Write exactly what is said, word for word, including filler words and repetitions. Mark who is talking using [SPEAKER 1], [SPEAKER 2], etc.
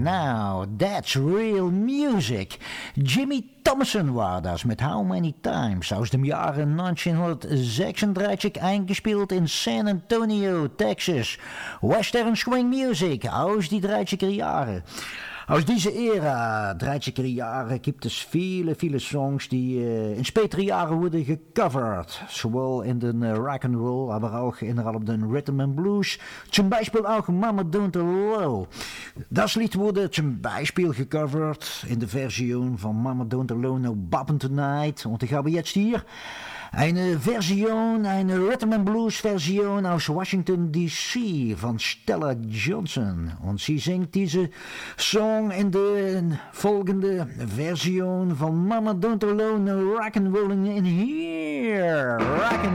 [SPEAKER 1] Now, that's real music. Jimmy Thompson war das mit How Many Times aus dem Jahre neunzehnhundertsechsunddreißig, eingespielt in San Antonio, Texas. Western Swing Music aus die dreißiger Jahre. Aus dieser Ära, dreißiger Jahre, gibt es viele, viele Songs, die äh, in spätere Jahre wurden gecovert. Sowohl in den äh, Rock'n'Roll, aber auch innerhalb den Rhythm and Blues. Zum Beispiel auch Mama Don't Alone. Das Lied wurde zum Beispiel gecovert in der Version von Mama Don't Alone No Bobbin' Tonight. Und ich habe jetzt hier eine Version, eine Rhythm and Blues Version aus Washington D C von Stella Johnson. Und sie singt diese Song in der folgende Version von Mama Don't Alone No Rock'n'Rollin' in Here. Rock'n'Roll.